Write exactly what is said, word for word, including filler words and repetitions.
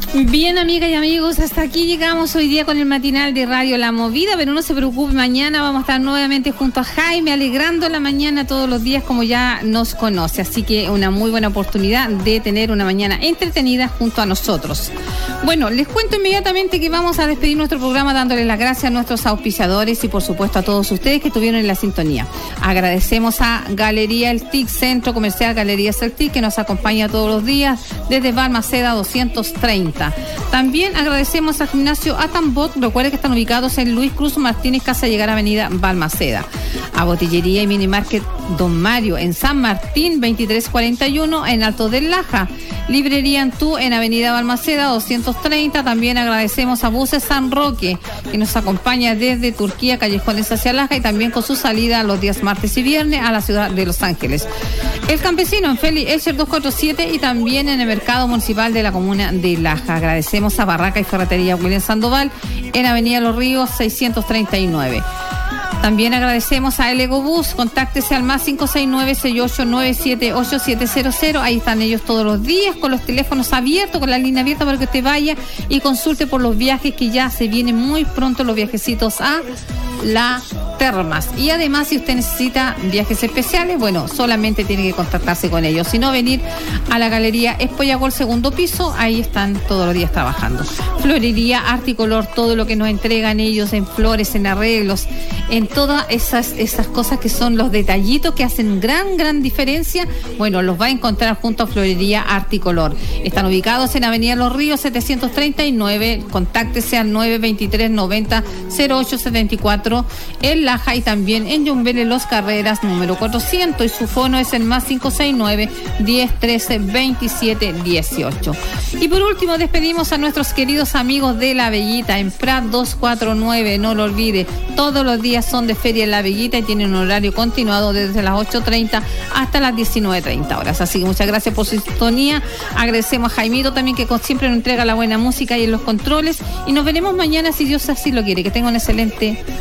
Bien, amigas y amigos, hasta aquí llegamos hoy día con el matinal de Radio La Movida, pero no se preocupe, mañana vamos a estar nuevamente junto a Jaime, alegrando la mañana todos los días como ya nos conoce, así que una muy buena oportunidad de tener una mañana entretenida junto a nosotros. Bueno, les cuento inmediatamente que vamos a despedir nuestro programa dándoles las gracias a nuestros auspiciadores y por supuesto a todos ustedes que estuvieron en la sintonía. Agradecemos a Galería El T I C, Centro Comercial Galerías El T I C, que nos acompaña todos los días desde Balmaceda doscientos treinta. También agradecemos al gimnasio Atambot, recuerden que están ubicados en Luis Cruz Martínez, Casa Llegar, Avenida Balmaceda. A Botillería y Minimarket Don Mario en San Martín veintitrés cuarenta y uno, en Alto del Laja. Librería Antú en Avenida Balmaceda doscientos treinta. También agradecemos a Buses San Roque, que nos acompaña desde Turquía, Callejones hacia Laja, y también con su salida los días martes y viernes a la ciudad de Los Ángeles. El Campesino en Félix Escher doscientos cuarenta y siete y también en el Mercado Municipal de la Comuna de Laja. Agradecemos a Barraca y Ferretería William Sandoval en Avenida Los Ríos seiscientos treinta y nueve. También agradecemos a El Egobús, contáctese al más cinco seis nueve seis ocho nueve siete ocho siete cero cero, ahí están ellos todos los días con los teléfonos abiertos, con la línea abierta para que usted vaya y consulte por los viajes que ya se vienen muy pronto, los viajecitos a La Termas. Y además, si usted necesita viajes especiales, bueno, solamente tiene que contactarse con ellos, si no, venir a la Galería Espollagol segundo piso, ahí están todos los días trabajando. Florería Articolor, todo lo que nos entregan ellos en flores, en arreglos, en todas esas, esas cosas que son los detallitos que hacen gran, gran diferencia, bueno, los va a encontrar junto a Florería Articolor. Están ubicados en Avenida Los Ríos setecientos treinta y nueve, contáctese al nueve veintitrés noventa cero ocho setenta y cuatro, en Laja, y también en Yumbele Los Carreras número cuatrocientos, y su fono es el más cinco seis nueve diez trece veintisiete dieciocho. Y por último despedimos a nuestros queridos amigos de La Bellita en Prat doscientos cuarenta y nueve, no lo olvide, todos los días son de feria en La Bellita y tienen un horario continuado desde las ocho treinta hasta las diecinueve treinta horas, así que muchas gracias por su sintonía. Agradecemos a Jaimito también, que siempre nos entrega la buena música y en los controles, y nos veremos mañana si Dios así lo quiere. Que tenga un excelente